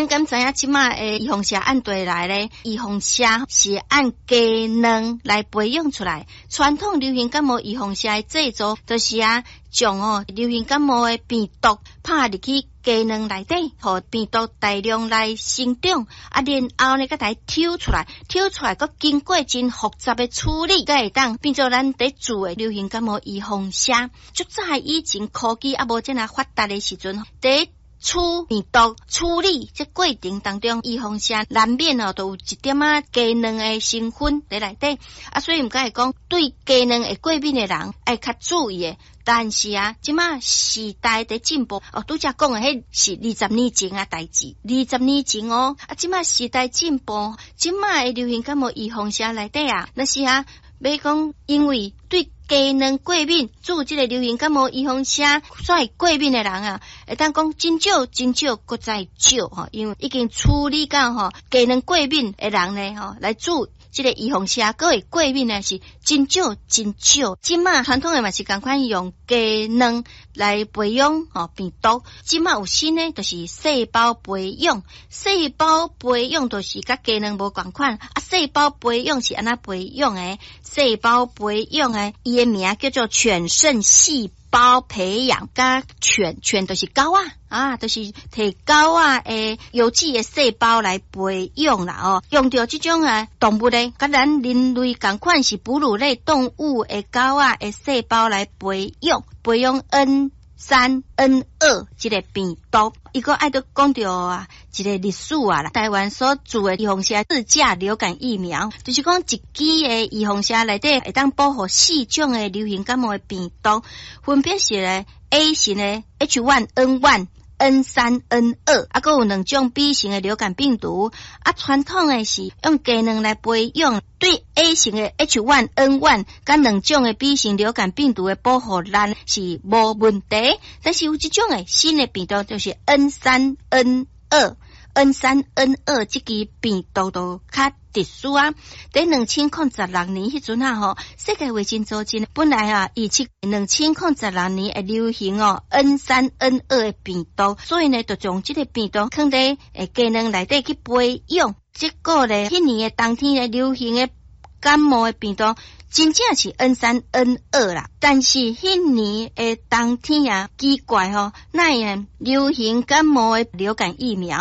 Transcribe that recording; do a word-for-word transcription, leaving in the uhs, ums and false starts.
咱敢知影即马诶预防射按对来咧？预防射是按鸡卵来培养出来。传统流行感冒预防射诶制作，就是啊，将哦流行感冒诶病毒拍入去鸡卵内底，互病毒大量来生长，啊，然后呢，佮来抽出来，抽出来，佮经过真复杂诶处理，佮会当变做咱伫做诶流行感冒预防射。就在以前科技啊无遮尔发达诶时阵，伫处病毒处理这过程当中，预防射难免哦，都有一点啊鸡卵诶成分伫内底啊，所以毋敢会讲对鸡卵会过敏诶人爱较注意诶。但是啊，即马时代伫进步哦，拄则讲诶，迄是二十年前啊代志，二十年前哦，啊，即马时代进步，即马诶流行感冒预防射内底啊，那是啊，要讲因为对鸡卵过敏，做即个流行感冒预防射，所以过敏诶人啊，会当讲真少真少，搁再少吼，因为已经处理到吼鸡卵过敏诶人咧吼来做。这个预防射个会过敏呢是真少真少，即马传统诶嘛是共款用鸡卵来培养吼病毒，即马有新诶就是细胞培养，细胞培养就是甲鸡卵无共款，啊细胞培养是安那培养诶，细胞培养诶，伊诶名叫做犬胜细胞培养，甲犬犬就是狗啊。啊，就是摕狗啊诶有机诶细胞来培养啦哦，用着即种啊动物咧，甲咱人类共款是哺乳类动物诶狗啊诶细胞来培养，培养 N 三 N 二 这个病毒。伊个爱都讲着啊，一个历史啊啦，台湾所做诶预防射四价流感疫苗，就是讲一支诶预防射内底会当保护四种诶流行感冒诶病毒，分别是咧 A 型诶 H 一 N 一。N 三 N 二 啊，还有两种 B 型的流感病毒啊。传统的是用鸡卵来培养，对 A 型的 H 一 N 一 跟两种的 B 型流感病毒的保护力是无问题。但是有一种的新的病毒就是 N 三 N 二 N 三 N 二 这支病毒都较特殊啊。在两千零十六年迄阵啊吼，世界卫生组织本来啊预测两千零十六年会流行哦 N 三 N 二 的病毒，所以呢就将这个病毒放在诶鸡卵内底去培养。结果咧，迄年的冬天的流行的感冒的病毒真正是 N 三 N 二 啦，但是迄年的冬天啊奇怪吼，那样流行感冒的流感疫苗。